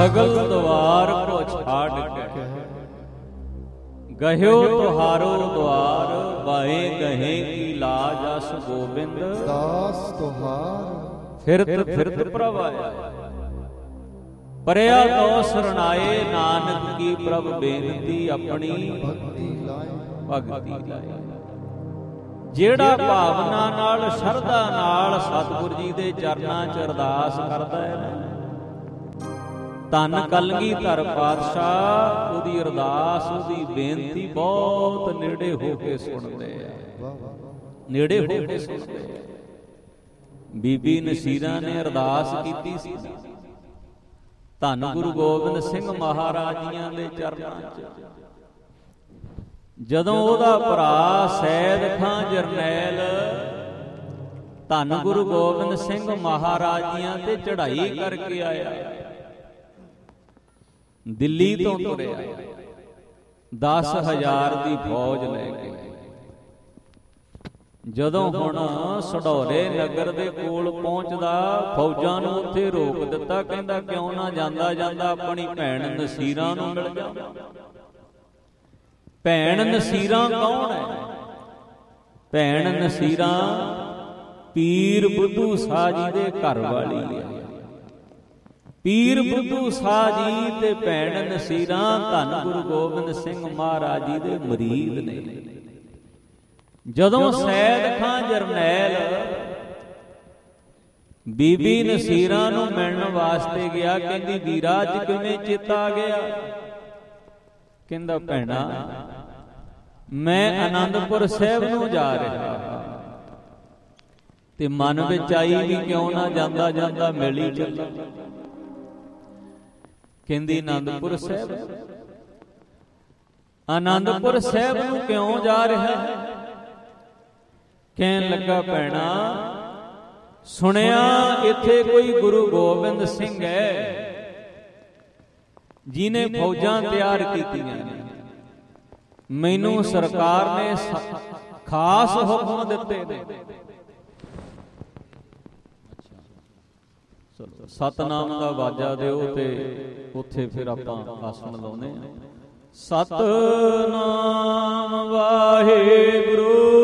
ਸਗਲ ਦੁਆਰ ਕੋ ਛਾੜ ਕੇ, ਗਹਿਓ ਤੁਹਾਰੋ ਦੁਆਰ, ਬਾਏ ਗਹੇ ਕੀ ਲਾਜ ਅਸ ਗੋਬਿੰਦ ਦਾਸ ਤੁਹਾਰ। ਫਿਰਤ ਫਿਰਤ ਪ੍ਰਭ ਆਇਆ, ਪਰਿਆ ਤੋ ਸਰਣਾਏ, ਨਾਨਕ ਕੀ ਪ੍ਰਭ ਬੇਨਤੀ, ਆਪਣੀ ਭਗਤੀ ਲਾਏ। ਭਗਤੀ ਲਾਏ। ਜਿਹੜਾ ਭਾਵਨਾ ਨਾਲ ਸ਼ਰਧਾ ਨਾਲ ਸਤਿਗੁਰ ਜੀ ਦੇ ਚਰਨਾਂ 'ਚ ਅਰਦਾਸ ਕਰਦਾ ਹੈ ਨਾ, ਧੰਨ ਕਲਗੀਧਰ ਪਾਤਸ਼ਾਹ ਉਹਦੀ ਅਰਦਾਸ, ਉਹਦੀ ਬੇਨਤੀ ਬਹੁਤ ਨੇੜੇ ਹੋ ਕੇ ਸੁਣਦੇ ਆ, ਨੇੜੇ ਹੋ ਕੇ ਸੁਣਦੇ ਆ। ਬੀਬੀ ਨਸੀਰਾਂ ਨੇ ਅਰਦਾਸ ਕੀਤੀ ਸੀ ਧੰਨ ਗੁਰੂ ਗੋਬਿੰਦ ਸਿੰਘ ਮਹਾਰਾਜ ਜੀਆਂ ਦੇ ਚਰਨਾਂ 'ਚ, ਜਦੋਂ ਉਹਦਾ ਭਰਾ ਸੈਦ ਖਾਂ ਜਰਨੈਲ ਧੰਨ ਗੁਰੂ ਗੋਬਿੰਦ ਸਿੰਘ ਮਹਾਰਾਜ ਜੀਆਂ ਤੇ ਚੜ੍ਹਾਈ ਕਰਕੇ ਆਇਆ, ਦਿੱਲੀ ਤੋਂ ਤੁਰਿਆ 10,000 ਦੀ ਫੌਜ ਲੈ ਕੇ, ਜਦੋਂ ਹੁਣ ਸਢੌਰੇ ਨਗਰ ਦੇ ਕੋਲ ਪਹੁੰਚਦਾ, ਫੌਜਾਂ ਨੂੰ ਉੱਥੇ ਰੋਕ ਦਿੱਤਾ। ਕਹਿੰਦਾ ਕਿਉਂ ਨਾ ਜਾਂਦਾ ਜਾਂਦਾ ਆਪਣੀ ਭੈਣ ਨਸੀਰਾਂ ਨੂੰ ਮਿਲ ਜਾ। ਭੈਣ ਨਸੀਰਾਂ ਕੌਣ ਹੈ? ਭੈਣ ਨਸੀਰਾਂ ਪੀਰ ਬੁੱਧੂ ਸ਼ਾਹ ਜੀ ਦੇ ਘਰ ਵਾਲੀ ਹੈ। ਪੀਰ ਬੁੱਧੂ ਸ਼ਾਹ ਜੀ ਤੇ ਭੈਣ ਨਸੀਰਾਂ ਧੰਨ ਗੁਰੂ ਗੋਬਿੰਦ ਸਿੰਘ ਮਹਾਰਾਜ ਜੀ ਦੇ ਮੁਰੀਦ ਨੇ। ਜਦੋਂ ਸੈਦ ਖਾਂ ਜਰਨੈਲ ਬੀਬੀ ਨਸੀਰਾਂ ਨੂੰ ਮਿਲਣ ਵਾਸਤੇ ਗਿਆ, ਕਹਿੰਦੀ ਵੀਰਾ ਅੱਜ ਕਿਵੇਂ ਚੇਤਾ ਆ ਗਿਆ? ਕਹਿੰਦਾ ਭੈਣਾ ਮੈਂ ਆਨੰਦਪੁਰ ਸਾਹਿਬ ਨੂੰ ਜਾ ਰਿਹਾ ਤੇ ਮਨ ਵਿੱਚ ਆਈ ਵੀ ਕਿਉਂ ਨਾ ਜਾਂਦਾ ਜਾਂਦਾ ਮਿਲ ਹੀ ਚੱਲਾਂ। ਕਹਿੰਦੀ ਆਨੰਦਪੁਰ ਸਾਹਿਬ, ਆਨੰਦਪੁਰ ਸਾਹਿਬ ਨੂੰ ਕਿਉਂ ਜਾ ਰਿਹਾ? ਕਹਿਣ ਲੱਗਾ ਭੈਣਾ ਸੁਣਿਆ ਇੱਥੇ ਕੋਈ ਗੁਰੂ ਗੋਬਿੰਦ ਸਿੰਘ ਹੈ ਜਿਹਨੇ ਫੌਜਾਂ ਤਿਆਰ ਕੀਤੀਆਂ ਨੇ, ਮੈਨੂੰ ਸਰਕਾਰ ਨੇ ਖਾਸ ਹੁਕਮ ਦਿੱਤੇ ਨੇ। ਸਤਨਾਮ ਦਾ ਵਾਜਾ ਦਿਓ ਤੇ ਉੱਥੇ ਫਿਰ ਆਪਾਂ ਆਸਣ ਲਾਉਂਦੇ ਹਾਂ। ਸਤਨਾਮ ਵਾਹਿਗੁਰੂ